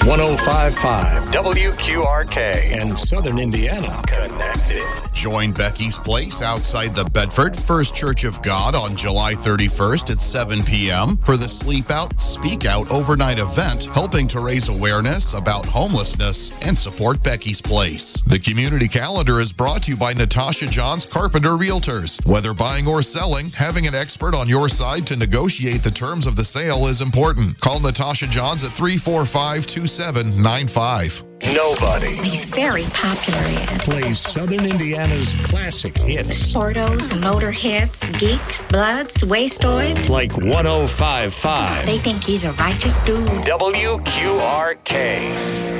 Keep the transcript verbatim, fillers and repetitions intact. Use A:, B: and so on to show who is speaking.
A: one oh five point five
B: W Q R K
A: and Southern Indiana
B: Connected.
C: Join Becky's Place outside the Bedford First Church of God on July thirty-first at seven p.m. for the Sleep Out, Speak Out overnight event, helping to raise awareness about homelessness and support Becky's Place. The community calendar is brought to you by Natasha Johns Carpenter Realtors. Whether buying or selling, having an expert on your side to negotiate the terms of the sale is important. Call Natasha Johns at three four five, two seven nine five.
B: Nobody.
D: He's very popular in.
A: plays Southern Indiana's classic hits
D: Sportos, motor hits, geeks, bloods, wastoids.
A: like one oh five point five
D: They think he's a righteous dude.
B: W Q R K.